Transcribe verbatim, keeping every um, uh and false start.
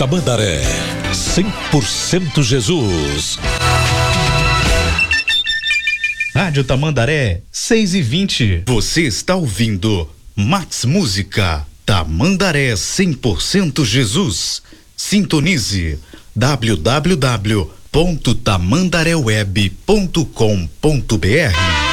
Tamandaré, cem por cento Jesus. Rádio Tamandaré, seis e vinte. Você está ouvindo Max Música, Tamandaré cem por cento Jesus. Sintonize w w w ponto tamandaré web ponto com ponto b r.